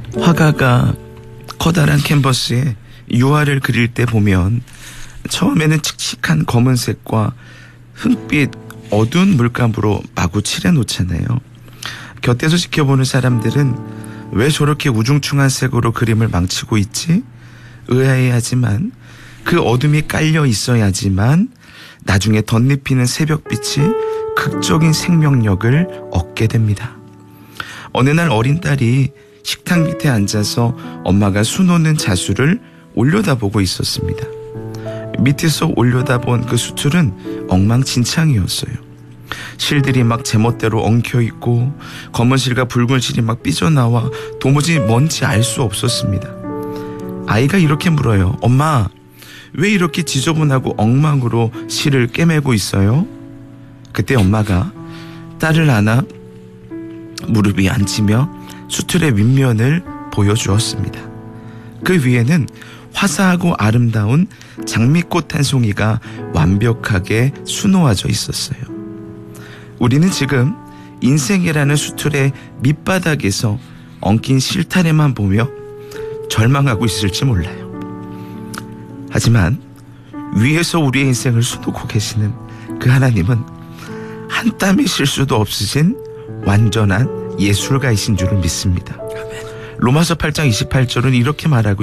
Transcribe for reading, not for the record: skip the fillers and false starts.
화가가 커다란 캔버스에 유화를 그릴 때 보면 처음에는 칙칙한 검은색과 흑빛 어두운 물감으로 마구 칠해놓잖아요. 곁에서 지켜보는 사람들은 왜 저렇게 우중충한 색으로 그림을 망치고 있지? 의아해하지만 그 어둠이 깔려 있어야지만 나중에 덧입히는 새벽빛이 극적인 생명력을 얻게 됩니다. 어느 날 어린 딸이 식탁 밑에 앉아서 엄마가 수놓는 자수를 올려다보고 있었습니다. 밑에서 올려다본 그 수틀은 엉망진창이었어요. 실들이 막 제멋대로 엉켜있고 검은 실과 붉은 실이 막 삐져나와 도무지 뭔지 알 수 없었습니다. 아이가 이렇게 물어요. 엄마, 왜 이렇게 지저분하고 엉망으로 실을 꿰매고 있어요? 그때 엄마가 딸을 안아 무릎 위에 앉히며 수틀의 윗면을 보여주었습니다. 그 위에는 화사하고 아름다운 장미꽃 한 송이가 완벽하게 수놓아져 있었어요. 우리는 지금 인생이라는 수틀의 밑바닥에서 엉킨 실타래만 보며 절망하고 있을지 몰라요. 하지만 위에서 우리의 인생을 수놓고 계시는 그 하나님은 한 땀의 실수도 없으신 완전한 예술가이신 줄을 믿습니다. 로마서 8장 28절은 이렇게 말하고